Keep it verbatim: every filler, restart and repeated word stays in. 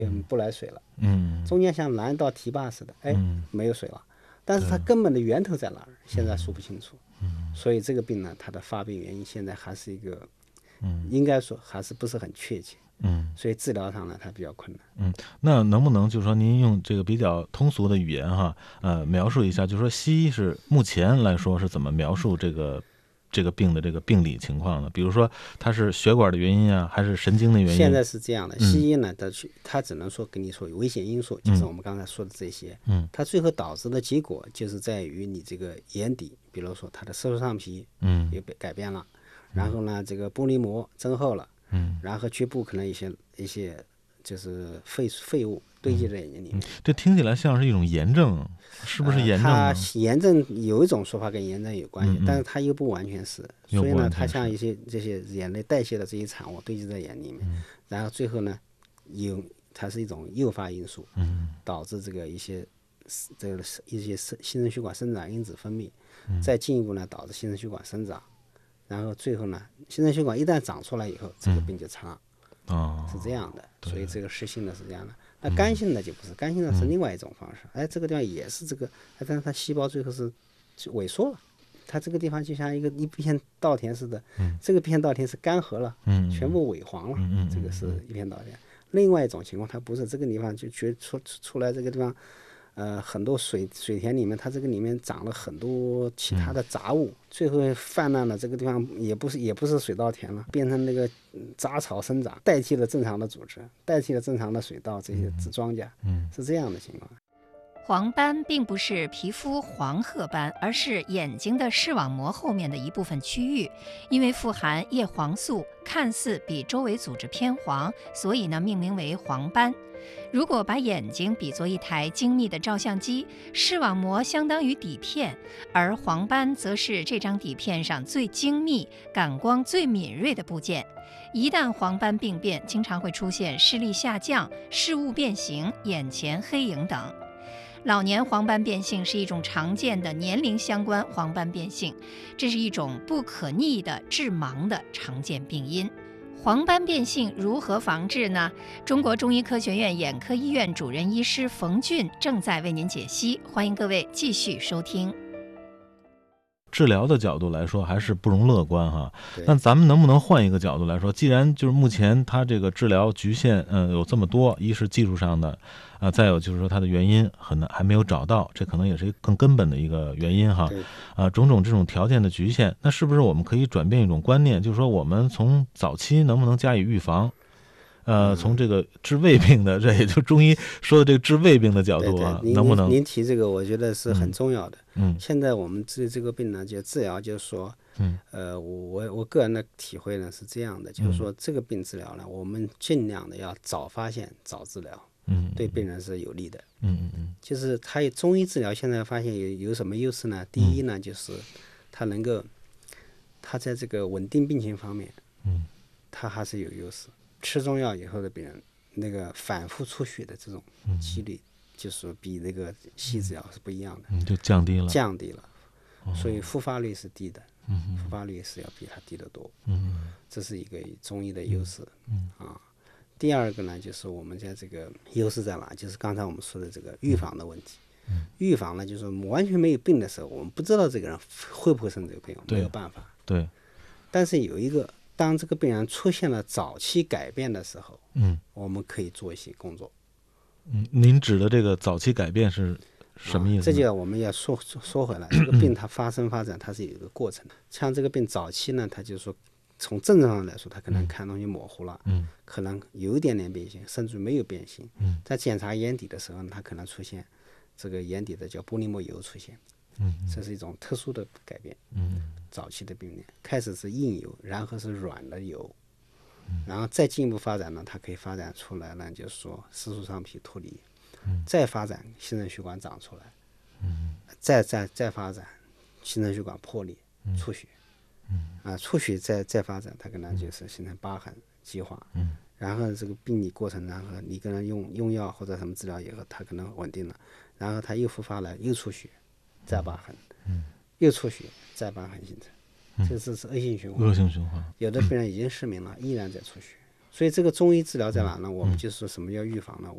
嗯，不来水了， 嗯， 中间像拦道堤坝似的，哎， 嗯没有水了，但是它根本的源头在哪儿，现在说不清楚。所以这个病呢，它的发病原因现在还是一个，应该说还是不是很确切。 嗯， 所以治疗上呢，它比较困难。 嗯，那能不能就是说您用这个比较通俗的语言哈，呃，描述一下，就是说西医是目前来说是怎么描述这个这个病的这个病理情况呢？比如说它是血管的原因啊，还是神经的原因？ 现在是这样的，西医呢，它去它只能说跟你说有危险因素，就是我们刚才说的这些。 嗯， 它最后导致的结果就是在于你这个眼底，比如说它的色素上皮， 嗯， 也被改变了，然后呢，这个玻璃膜增厚了， 嗯， 然后局部可能一些一些就是废废物堆积在眼睛里面。 这听起来像是一种炎症，是不是炎症呢？ 呃、它炎症有一种说法跟炎症有关系， 嗯嗯但是它又不完全是，所以呢， 又不完全是它像一些这些眼泪代谢的这些产物堆积在眼里面， 嗯然后最后呢，有它是一种诱发因素， 嗯导致这个一些这个一些生新生血管生长因子分泌， 嗯再进一步呢导致新生血管生长，然后最后呢，新生血管一旦长出来以后，这个病就长了。 哦， 是这样的，所以这个湿性的是这样的。那干性的就不是，干性的是另外一种方式。哎，这个地方也是这个，哎，但是它细胞最后是就萎缩了，它这个地方就像一个一片稻田似的，这个片稻田是干涸了，全部萎黄了，这个是一片稻田。另外一种情况，它不是这个地方就觉出出来这个地方。呃，很多水水田里面，它这个里面长了很多其他的杂物，嗯、最后泛滥了。这个地方也不是也不是水稻田了，变成那个杂草生长，代替了正常的组织，代替了正常的水稻这些庄稼，嗯，是这样的情况。 黄斑并不是皮肤黄褐斑，而是眼睛的视网膜后面的一部分区域，因为富含叶黄素，看似比周围组织偏黄，所以呢命名为黄斑。如果把眼睛比作一台精密的照相机，视网膜相当于底片，而黄斑则是这张底片上最精密、感光最敏锐的部件。一旦黄斑病变，经常会出现视力下降、视物变形、眼前黑影等。老年黄斑变性是一种常见的年龄相关黄斑变性，这是一种不可逆的致盲的常见病因。黄斑变性如何防治呢？中国中医科学院眼科医院主任医师冯俊正在为您解析，欢迎各位继续收听。 治疗的角度来说还是不容乐观哈，那咱们能不能换一个角度来说，既然就是目前它这个治疗局限嗯、呃、有这么多，一是技术上的啊、呃，再有就是说它的原因很难还没有找到，这可能也是一个更根本的一个原因哈啊、呃，种种这种条件的局限，那是不是我们可以转变一种观念，就是说我们从早期能不能加以预防？呃，从这个治胃病的，这也就中医说的这个治胃病的角度啊， 对对能不能？ 您提这个，我觉得是很重要的。 嗯， 现在我们治这个病呢，就治疗，就是说，嗯，呃，我我个人的体会呢是这样的，就是说这个病治疗呢，我们尽量的要早发现、早治疗，嗯，对病人是有利的。 嗯嗯嗯， 就是它中医治疗现在发现有有什么优势呢？第一呢，就是它能够，它在这个稳定病情方面，嗯，它还是有优势。吃中药以后的病人，那个反复出血的这种几率，就是比那个西治疗是不一样的， 嗯，就降低了， 降低了，所以复发率是低的，嗯，复发率是要比它低得多，嗯，这是一个中医的优势，嗯啊。第二个呢，就是我们在这个优势在哪？就是刚才我们说的这个预防的问题。嗯，预防呢，就是完全没有病的时候，我们不知道这个人会不会生这个病，没有办法。 对。 但是有一个。当这个病人出现了早期改变的时候， 嗯， 我们可以做一些工作。 嗯，您指的这个早期改变是什么意思、啊？ 这就我们要说说回来，这个病它发生发展它是有一个过程的。像这个病早期呢，它就是说从症状上来说，它可能看东西模糊了，嗯，可能有一点点变形，甚至没有变形。嗯，在检查眼底的时候呢，它可能出现这个眼底的叫玻璃膜疣出现。嗯，这是一种特殊的改变。嗯，早期的病变开始是硬疣，然后是软的疣，然后再进一步发展呢，它可以发展出来呢，就是说色素上皮脱离，嗯，再发展新生血管长出来，嗯，再再再发展新生血管破裂出血，嗯啊出血再再发展，它可能就是形成疤痕激化，嗯，然后这个病理过程，然后你跟人用用药或者什么治疗以后，它可能稳定了，然后它又复发了，又出血。再疤痕，嗯，又出血，再疤痕形成，这这是恶性循环。 恶性循环。 有的病人已经失明了，依然在出血。所以这个中医治疗在哪呢？我们就是说什么叫预防呢？